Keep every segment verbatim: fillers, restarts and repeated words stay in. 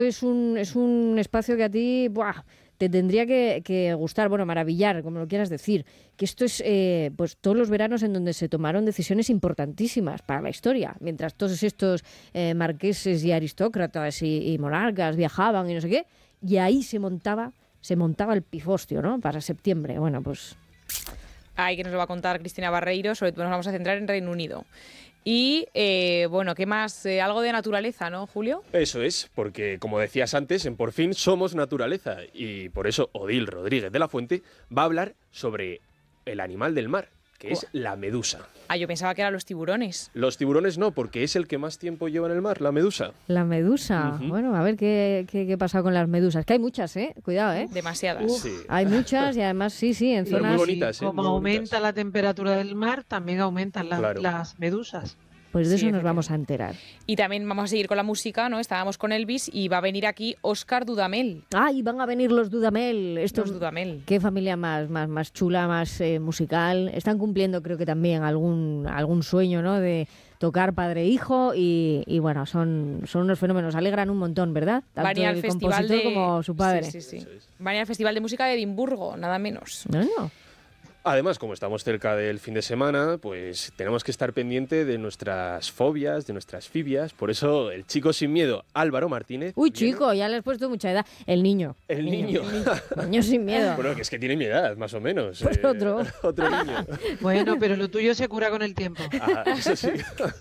Es un, es un espacio que a ti ¡buah!, te tendría que, que gustar, bueno, maravillar, como lo quieras decir, que esto es eh, pues todos los veranos en donde se tomaron decisiones importantísimas para la historia, mientras todos estos eh, marqueses y aristócratas y, y monarcas viajaban y no sé qué, y ahí se montaba, se montaba el pifostio, ¿no?, para septiembre. Bueno, pues... Ahí que nos lo va a contar Cristina Barreiro, sobre todo nos vamos a centrar en Reino Unido. Y, eh, bueno, ¿qué más? Eh, algo de naturaleza, ¿no, Julio? Eso es, porque, como decías antes, en Por Fin somos naturaleza. Y por eso Odil Rodríguez de la Fuente va a hablar sobre el animal del mar, que es la medusa. Ah, yo pensaba que eran los tiburones. Los tiburones no, porque es el que más tiempo lleva en el mar, la medusa. La medusa. Uh-huh. Bueno, a ver qué, qué, qué pasa con las medusas. Que hay muchas, ¿eh? Cuidado, ¿eh? Demasiadas. Uf, sí. Hay muchas y además, sí, sí, en Pero zonas... muy bonitas, ¿eh? Como muy aumenta bonitas. la temperatura del mar, también aumentan la, claro. las medusas. Pues de sí, eso nos vamos a enterar. Y también vamos a seguir con la música, ¿no? Estábamos con Elvis y va a venir aquí Óscar Dudamel. Ah, y van a venir los Dudamel. Estos, los Dudamel. Qué familia más, más, más chula, más eh, musical. Están cumpliendo, creo que también, algún, algún sueño, ¿no?, de tocar padre-hijo y, y bueno, son, son unos fenómenos. Alegran un montón, ¿verdad? Tanto Van a ir al el festival compositor de... como su padre. Sí, sí, sí. Van a ir al Festival de Música de Edimburgo, nada menos. No, no. Además, como estamos cerca del fin de semana, pues tenemos que estar pendiente de nuestras fobias, de nuestras fibias. Por eso, el chico sin miedo, Álvaro Martínez... Uy, viene... chico, ya le has puesto mucha edad. El niño. El niño. El niño, el niño sin miedo. Bueno, que es que tiene mi edad, más o menos. Pues eh, otro. Otro niño. Bueno, pero lo tuyo se cura con el tiempo. Ah, eso sí.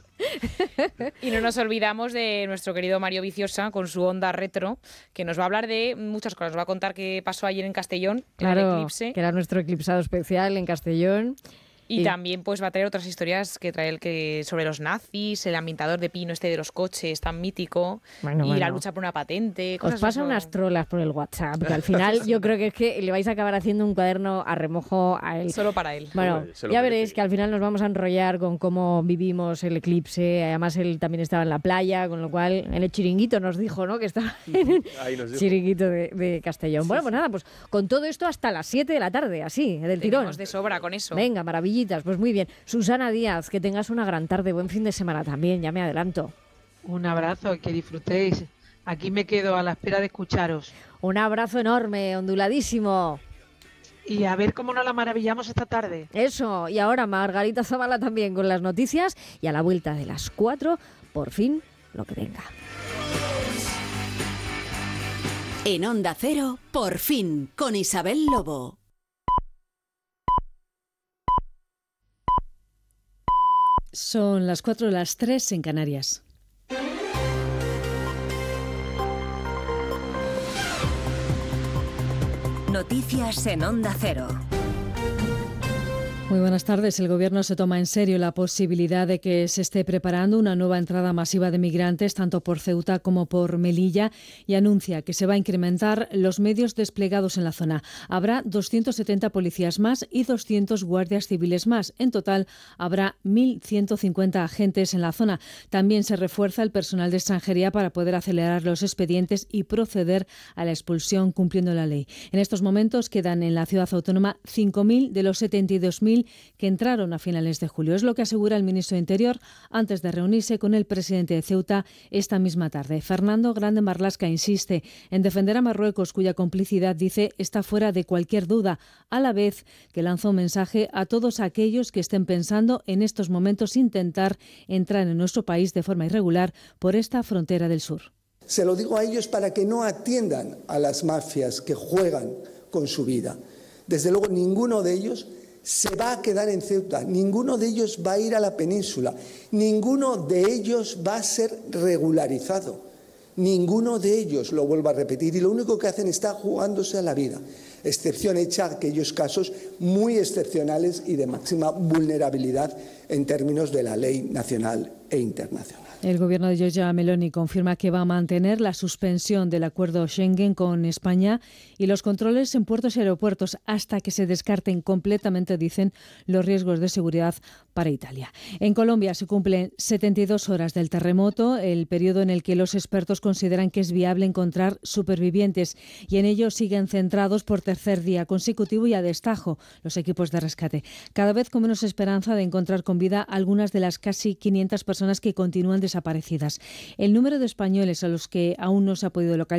Y no nos olvidamos de nuestro querido Mario Viciosa con su Onda Retro, que nos va a hablar de muchas cosas. Nos va a contar qué pasó ayer en Castellón, claro, en el eclipse. Que era nuestro eclipsado especial en Castellón. Y y también pues va a traer otras historias que trae el que sobre los nazis, el ambientador de pino este de los coches tan mítico, bueno, y bueno. la lucha por una patente. Cosas Os pasa eso. unas trolas por el WhatsApp, que al final yo creo que es que le vais a acabar haciendo un cuaderno a remojo a él. Solo para él. Bueno, Joder, ya veréis que al final nos vamos a enrollar con cómo vivimos el eclipse. Además, él también estaba en la playa, con lo cual en el chiringuito nos dijo, ¿no?, que estaba en el Ahí nos dijo. chiringuito de, de Castellón. Sí, bueno, sí. pues nada, pues con todo esto hasta las siete de la tarde, así, del tirón. Tenemos de sobra con eso. Venga, maravillitas, pues muy bien. Susana Díaz, que tengas una gran tarde, buen fin de semana también, ya me adelanto. Un abrazo, que disfrutéis. Aquí me quedo a la espera de escucharos. Un abrazo enorme, onduladísimo. Y a ver cómo nos la maravillamos esta tarde. Eso, y ahora Margarita Zavala también con las noticias y a la vuelta de las cuatro, por fin, lo que venga. En Onda Cero, por fin, con Isabel Lobo. Son las cuatro, las tres en Canarias. Noticias en Onda Cero. Muy buenas tardes. El Gobierno se toma en serio la posibilidad de que se esté preparando una nueva entrada masiva de migrantes, tanto por Ceuta como por Melilla, y anuncia que se va a incrementar los medios desplegados en la zona. Habrá doscientos setenta policías más y doscientos guardias civiles más. En total, habrá mil ciento cincuenta agentes en la zona. También se refuerza el personal de extranjería para poder acelerar los expedientes y proceder a la expulsión cumpliendo la ley. En estos momentos quedan en la ciudad autónoma cinco mil de los setenta y dos mil que entraron a finales de julio. Es lo que asegura el ministro de Interior antes de reunirse con el presidente de Ceuta esta misma tarde. Fernando Grande Marlaska insiste en defender a Marruecos, cuya complicidad, dice, está fuera de cualquier duda, a la vez que lanza un mensaje a todos aquellos que estén pensando en estos momentos intentar entrar en nuestro país de forma irregular por esta frontera del sur. Se lo digo a ellos para que no atiendan a las mafias que juegan con su vida. Desde luego, ninguno de ellos se va a quedar en Ceuta, ninguno de ellos va a ir a la península, ninguno de ellos va a ser regularizado, ninguno de ellos, lo vuelvo a repetir, y lo único que hacen está jugándose a la vida, excepción hecha a aquellos casos muy excepcionales y de máxima vulnerabilidad en términos de la ley nacional e internacional. El gobierno de Giorgia Meloni confirma que va a mantener la suspensión del acuerdo Schengen con España y los controles en puertos y aeropuertos hasta que se descarten completamente, dicen, los riesgos de seguridad para Italia. En Colombia se cumplen setenta y dos horas del terremoto, el periodo en el que los expertos consideran que es viable encontrar supervivientes, y en ello siguen centrados por tercer día consecutivo y a destajo los equipos de rescate. Cada vez con menos esperanza de encontrar con vida algunas de las casi quinientas personas personas que continúan desaparecidas. El número de españoles a los que aún no se ha podido localizar